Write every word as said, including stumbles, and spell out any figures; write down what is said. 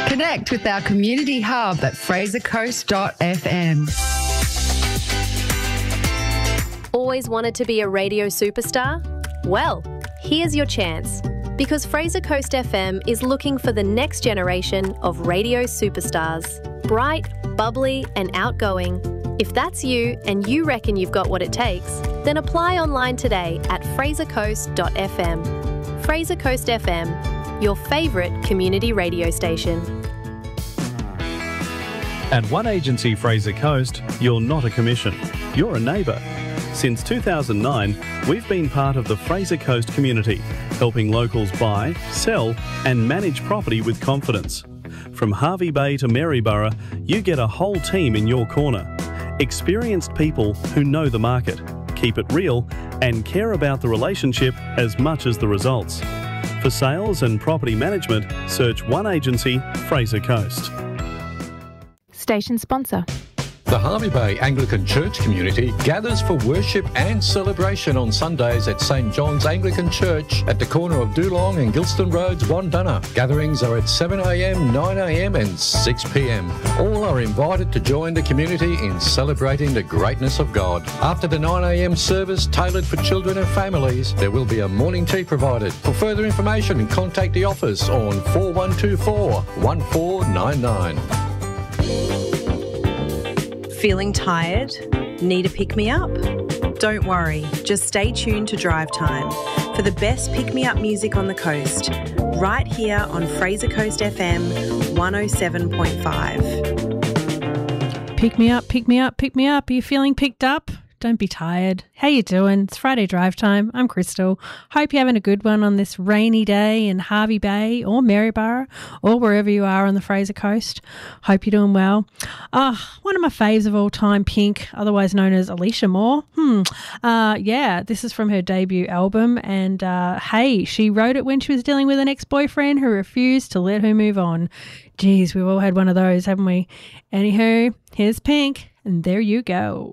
Connect with our community hub at fraser coast dot f m. Always wanted to be a radio superstar? Well, here's your chance. Because Fraser Coast F M is looking for the next generation of radio superstars. Bright, bubbly and outgoing. If that's you and you reckon you've got what it takes, then apply online today at fraser coast dot f m. Fraser Coast F M, your favourite community radio station. At One Agency Fraser Coast, you're not a commission, you're a neighbour. Since two thousand nine, we've been part of the Fraser Coast community, helping locals buy, sell and manage property with confidence. From Hervey Bay to Maryborough, you get a whole team in your corner. Experienced people who know the market, keep it real and care about the relationship as much as the results. For sales and property management, search One Agency Fraser Coast. Station sponsor. The Hervey Bay Anglican Church community gathers for worship and celebration on Sundays at St John's Anglican Church at the corner of Doolong and Gilston Roads, Wandunna. Gatherings are at seven a m, nine a m and six p m. All are invited to join the community in celebrating the greatness of God. After the nine a m service tailored for children and families, there will be a morning tea provided. For further information, contact the office on four one two four, one four nine nine. Feeling tired? Need a pick-me-up? Don't worry, just stay tuned to Drive Time for the best pick-me-up music on the coast, right here on Fraser Coast F M one oh seven point five. Pick me up, pick me up, pick me up. Are you feeling picked up? Don't be tired. How you doing? It's Friday Drive Time. I'm Crystal. Hope you're having a good one on this rainy day in Hervey Bay or Maryborough or wherever you are on the Fraser Coast. Hope you're doing well. Ah, oh, one of my faves of all time, Pink, otherwise known as Alicia Moore. Hmm. Uh, yeah, this is from her debut album, and uh, hey, she wrote it when she was dealing with an ex-boyfriend who refused to let her move on. Geez, we've all had one of those, haven't we? Anywho, here's Pink, and there you go.